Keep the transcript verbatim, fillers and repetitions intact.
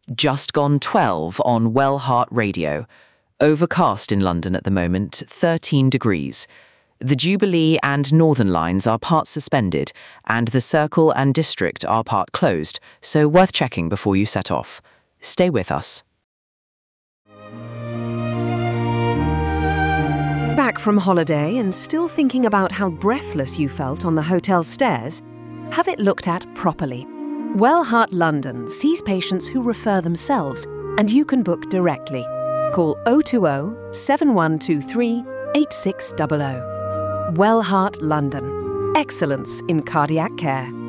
Just gone twelve on Wellheart Radio. Overcast in London at the moment, thirteen degrees. The Jubilee and Northern lines are part suspended, and the Circle and District are part closed, so worth checking before you set off. Stay with us. Back from holiday and still thinking about how breathless you felt on the hotel stairs? Have it looked at properly. Wellheart London sees patients who refer themselves, and you can book directly. Call oh two oh, seven one two three, eight six zero zero. Wellheart London. Excellence in cardiac care.